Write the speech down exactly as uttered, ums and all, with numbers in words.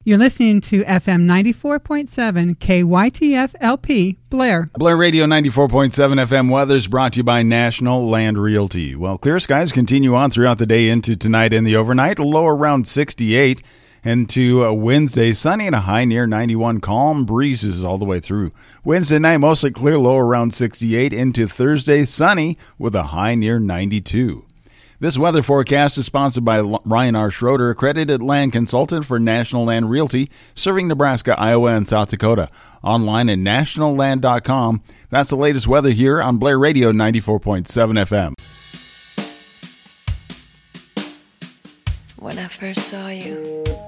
You're listening to F M ninety-four point seven K Y T F L P, Blair. Blair Radio ninety-four point seven F M weather is brought to you by National Land Realty. Well, clear skies continue on throughout the day into tonight and the overnight. A low around sixty-eight. Into uh, Wednesday, sunny and a high near ninety-one. Calm breezes all the way through. Wednesday night, mostly clear, low around sixty-eight. Into Thursday, sunny with a high near ninety-two. This weather forecast is sponsored by Ryan R. Schroeder, accredited land consultant for National Land Realty, serving Nebraska, Iowa, and South Dakota. Online at national land dot com. That's the latest weather here on Blair Radio ninety-four point seven F M. When I first saw you,